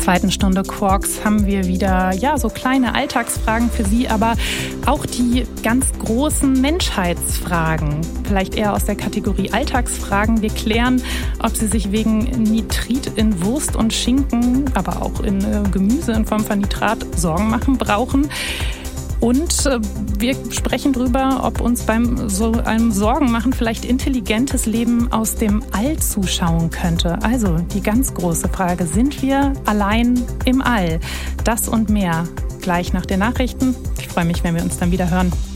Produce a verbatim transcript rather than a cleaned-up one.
zweiten Stunde Quarks haben wir wieder ja so kleine Alltagsfragen für Sie, aber auch die ganz großen Menschheitsfragen. Vielleicht eher aus der Kategorie Alltagsfragen. Wir klären, ob Sie sich wegen Nitrit in Wurst und Schinken, aber auch in äh, Gemüse in Form von Nitrat Sorgen machen brauchen. Und äh, wir sprechen darüber, ob uns beim so einem Sorgenmachen vielleicht intelligentes Leben aus dem All zuschauen könnte. Also die ganz große Frage, sind wir allein im All? Das und mehr gleich nach den Nachrichten. Ich freue mich, wenn wir uns dann wieder hören.